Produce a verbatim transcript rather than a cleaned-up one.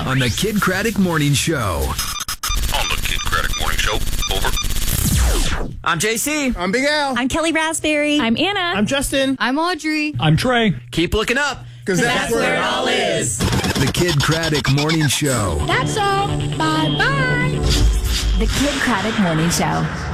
on the Kid Craddock Morning Show. On the Kid Craddock Morning Show. Over. I'm J C. I'm Big Al. I'm Kelly Raspberry. I'm Anna. I'm Justin. I'm Audrey. I'm Trey. Keep looking up, Because that's, That's where it all is. The Kid Craddock Morning Show. That's all. Bye-bye. The Kid Craddock Morning Show.